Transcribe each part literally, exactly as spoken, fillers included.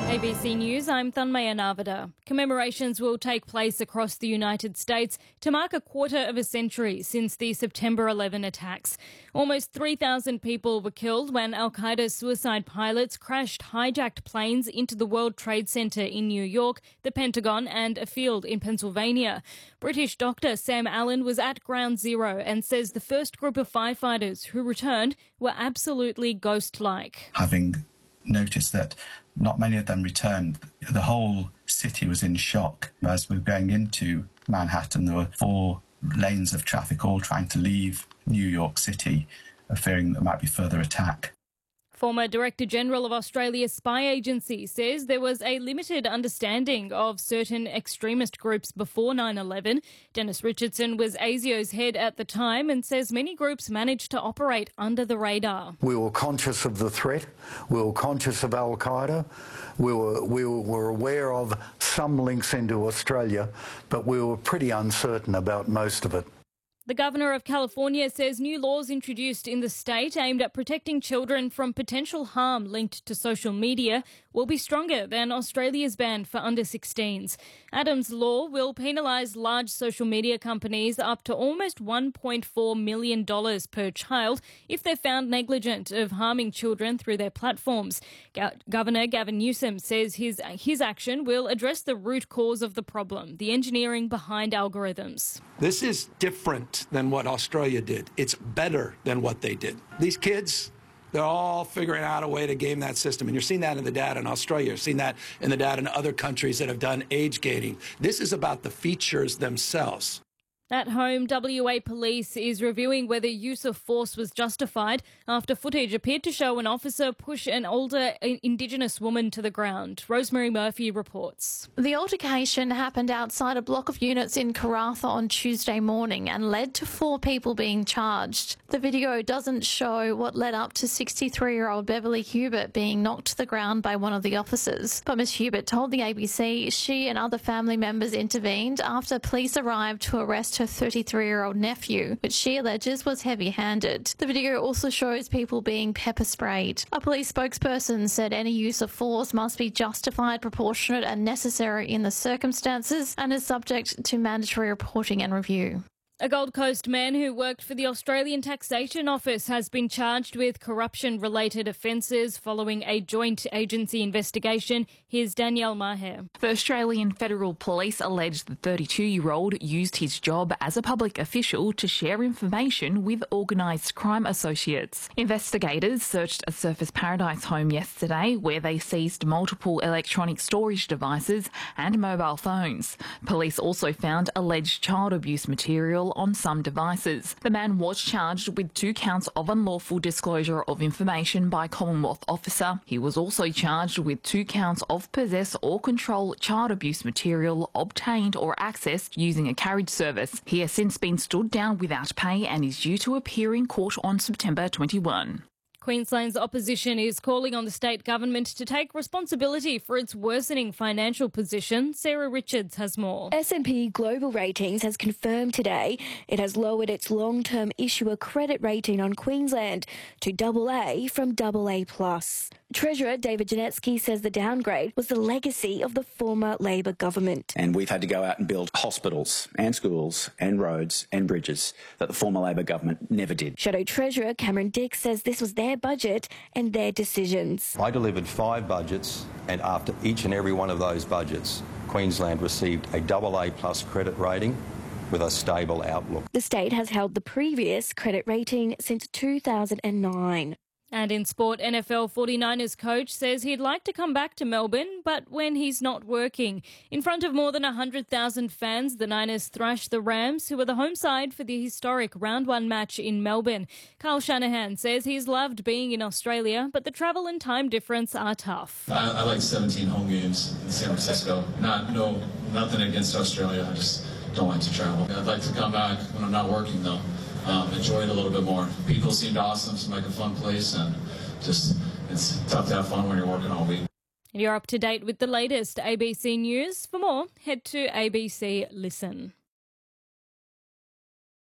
A B C News, I'm Thanmaya Navada. Commemorations will take place across the United States to mark a quarter of a century since the September eleventh attacks. Almost three thousand people were killed when Al-Qaeda suicide pilots crashed hijacked planes into the World Trade Center in New York, the Pentagon and a field in Pennsylvania. British doctor Sam Allen was at Ground Zero and says the first group of firefighters who returned were absolutely ghost-like. Having noticed that not many of them returned, the whole city was in shock. As we were going into Manhattan, there were four lanes of traffic all trying to leave New York City, fearing there might be further attack. Former Director General of Australia's spy agency says there was a limited understanding of certain extremist groups before nine eleven. Dennis Richardson was ASIO's head at the time and says many groups managed to operate under the radar. We were conscious of the threat. We were conscious of Al-Qaeda. We were, we were aware of some links into Australia, but we were pretty uncertain about most of it. The Governor of California says new laws introduced in the state aimed at protecting children from potential harm linked to social media will be stronger than Australia's ban for under sixteens. Adams' law will penalise large social media companies up to almost one point four million dollars per child if they're found negligent of harming children through their platforms. Go- Governor Gavin Newsom says his, his action will address the root cause of the problem, the engineering behind algorithms. This is different than what Australia did. It's better than what they did. These kids, they're all figuring out a way to game that system. And you're seeing that in the data in Australia. You're seeing that in the data in other countries that have done age gating. This is about the features themselves. At home, W A Police is reviewing whether use of force was justified after footage appeared to show an officer push an older Indigenous woman to the ground. Rosemary Murphy reports. The altercation happened outside a block of units in Karratha on Tuesday morning and led to four people being charged. The video doesn't show what led up to sixty-three-year-old Beverly Hubert being knocked to the ground by one of the officers. But Miss Hubert told the A B C she and other family members intervened after police arrived to arrest her thirty-three-year-old nephew, which she alleges was heavy-handed. The video also shows people being pepper sprayed. A police spokesperson said any use of force must be justified, proportionate and necessary in the circumstances and is subject to mandatory reporting and review. A Gold Coast man who worked for the Australian Taxation Office has been charged with corruption-related offences following a joint agency investigation. Here's Danielle Maher. The Australian Federal Police allege the thirty-two-year-old used his job as a public official to share information with organised crime associates. Investigators searched a Surfers Paradise home yesterday where they seized multiple electronic storage devices and mobile phones. Police also found alleged child abuse material on some devices. The man was charged with two counts of unlawful disclosure of information by Commonwealth officer. He was also charged with two counts of possess or control child abuse material obtained or accessed using a carriage service. He has since been stood down without pay and is due to appear in court on September twenty-first. Queensland's opposition is calling on the state government to take responsibility for its worsening financial position. Sarah Richards has more. S and P Global Ratings has confirmed today it has lowered its long-term issuer credit rating on Queensland to double A from double A plus. Treasurer David Janetsky says the downgrade was the legacy of the former Labor government. And we've had to go out and build hospitals and schools and roads and bridges that the former Labor government never did. Shadow Treasurer Cameron Dix says this was their budget and their decisions. I delivered five budgets, and after each and every one of those budgets, Queensland received a double A plus credit rating with a stable outlook. The state has held the previous credit rating since two thousand nine. And in sport, N F L forty-niners coach says he'd like to come back to Melbourne, but when he's not working. In front of more than one hundred thousand fans, the Niners thrashed the Rams, who were the home side for the historic round one match in Melbourne. Kyle Shanahan says he's loved being in Australia, but the travel and time difference are tough. I, I like seventeen home games in San Francisco. Not no nothing against Australia. I just don't like to travel. I'd like to come back when I'm not working, though. Um, enjoy it a little bit more. People seemed awesome, seemed like a fun place, and just it's tough to have fun when you're working all week. You're up to date with the latest A B C News. For more, head to A B C Listen.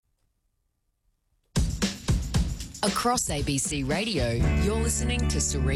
Across A B C Radio, you're listening to Serene.